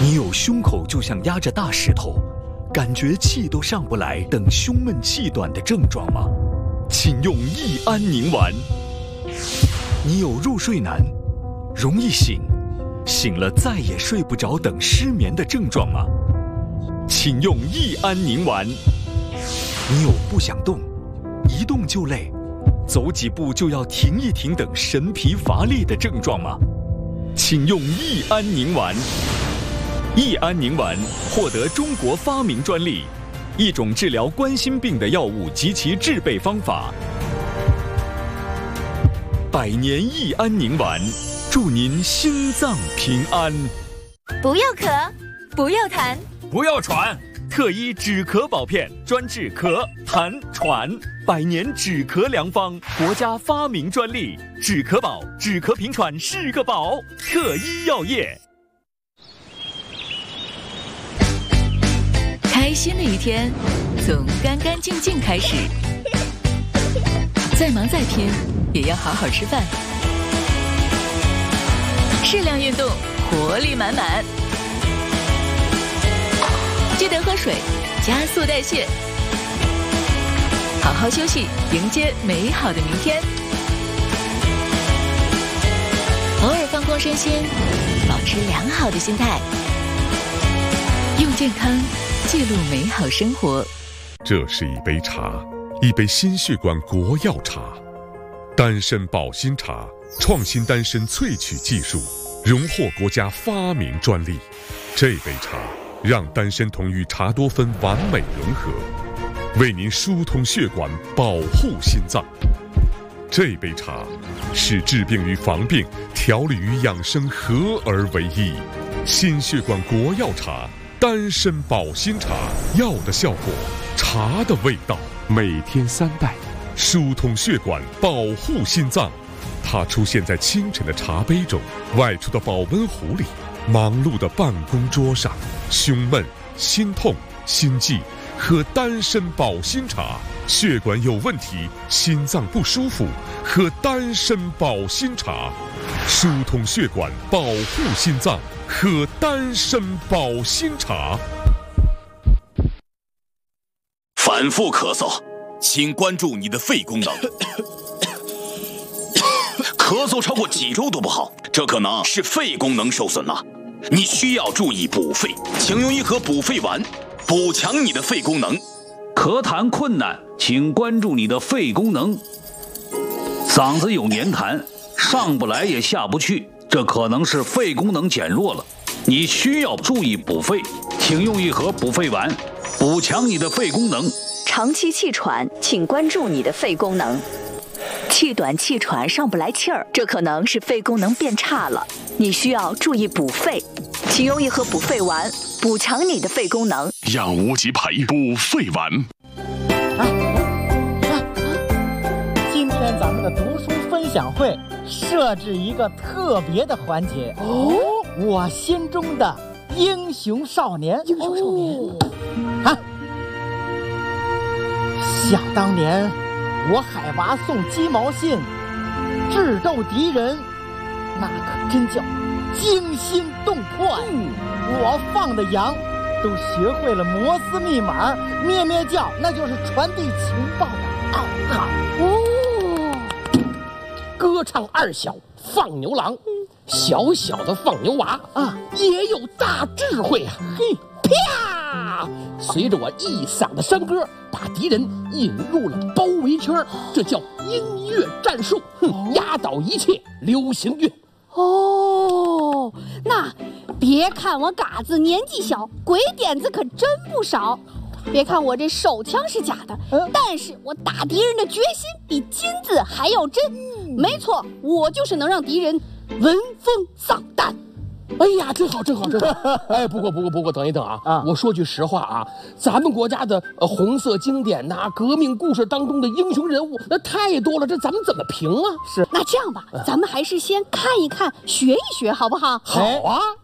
你有胸口就像压着大石头，感觉气都上不来等胸闷气短的症状吗？请用益安宁丸。你有入睡难、容易醒、醒了再也睡不着等失眠的症状吗？请用益安宁丸。你有不想动、一动就累、走几步就要停一停等神疲乏力的症状吗？请用益安宁丸。益安宁丸获得中国发明专利，一种治疗冠心病的药物及其制备方法。百年益安宁丸，祝您心脏平安。 不要咳，不要痰， 不要喘。 特医止咳宝片，专治咳、痰、喘，百年止咳良方，国家发明专利。止咳宝，止咳平喘是个宝。特医药业。 开心的一天，从干干净净开始。再忙再拼，也要好好吃饭。适量运动，活力满满。记得喝水，加速代谢。好好休息，迎接美好的明天。偶尔放空身心，保持良好的心态，用健康记录美好生活。 这是一杯茶，一杯心血管国药茶，丹参保心茶，创新丹参萃取技术，荣获国家发明专利。这杯茶让丹参酮与茶多酚完美融合，为您疏通血管，保护心脏。这杯茶是治病与防病、调理与养生合而为一。心血管国药茶，丹参保心茶，药的效果，茶的味道，每天3袋，疏通血管，保护心脏。它出现在清晨的茶杯中，外出的保温壶里，忙碌的办公桌上。胸闷、心痛、心悸，喝丹参保心茶；血管有问题、心脏不舒服，喝丹参保心茶。疏通血管，保护心脏，喝丹参保心茶。 反复咳嗽，请关注你的肺功能。咳嗽超过几周都不好，这可能是肺功能受损了。你需要注意补肺，请用一盒补肺丸，补强你的肺功能。 咳痰困难，请关注你的肺功能。嗓子有黏痰，上不来也下不去，这可能是肺功能减弱了。你需要注意补肺，请用一盒补肺丸，补强你的肺功能。 长期气喘，请关注你的肺功能。气短气喘上不来气儿，这可能是肺功能变差了，你需要注意补肺，请用一盒补肺丸，补强你的肺功能。 养无极培补肺丸。 今天咱们的读书分享会设置一个特别的环节哦，我心中的英雄少年。英雄少年啊！想当年，我海拔送鸡毛信，智斗敌人，那可真叫惊心动魄。我放的羊都学会了摩斯密码，咩咩叫，那就是传递情报的暗号。 歌唱2小放牛郎，小小的放牛娃啊，也有大智慧啊！嘿，啪！随着我一嗓子山歌，把敌人引入了包围圈，这叫音乐战术，压倒一切流行乐。 哦，那别看我嘎子年纪小，鬼点子可真不少。别看我这手枪是假的，但是我打敌人的决心比金子还要真。没错，我就是能让敌人闻风丧胆。 哎呀，真好，真好，真好！哎，不过，等一等啊！我说句实话啊，咱们国家的红色经典呐、革命故事当中的英雄人物那太多了，这咱们怎么评啊？ 是，那这样吧，咱们还是先看一看，学一学，好不好？ 好啊！